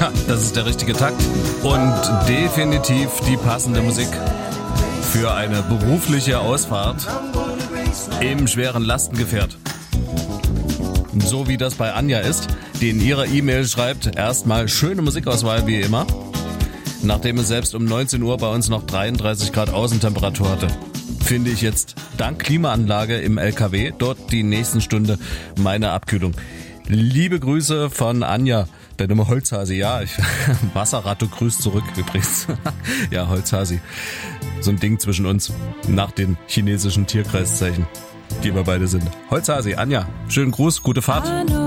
Ja, das ist der richtige Takt und definitiv die passende Musik für eine berufliche Ausfahrt im schweren Lastengefährt. So wie das bei Anja ist, die in ihrer E-Mail schreibt, erstmal schöne Musikauswahl wie immer, nachdem es selbst um 19 Uhr bei uns noch 33 Grad Außentemperatur hatte. Finde ich jetzt dank Klimaanlage im LKW dort die nächsten Stunde meine Abkühlung. Liebe Grüße von Anja, der Nummer Holzhasi. Ja, Wasserratto grüßt zurück übrigens. Ja, Holzhasi. So ein Ding zwischen uns nach den chinesischen Tierkreiszeichen, die wir beide sind. Holzhasi, Anja, schönen Gruß, gute Fahrt.